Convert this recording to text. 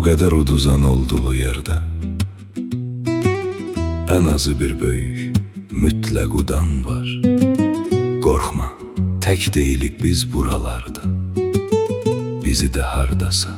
qədər uduzan olduğu yerdə ən azı bir böyük mütləq udan var. Qorxma, tək deyilik biz buralarda, bizi də hardasa